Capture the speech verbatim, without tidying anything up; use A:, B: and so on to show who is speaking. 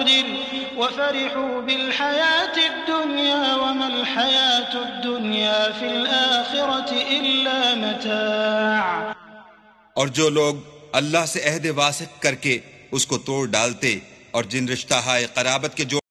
A: क़ुदिर वफ़रिहू बिलहयातिद्दुनिया वमल हयातुद्दुनिया fill आख़िरति इल्ला मताअ।
B: और जो लोग अल्लाह से अहद वासिक़ करके उसको तोड़ डालते और जिन रिश्ता हाय क़राबत के जो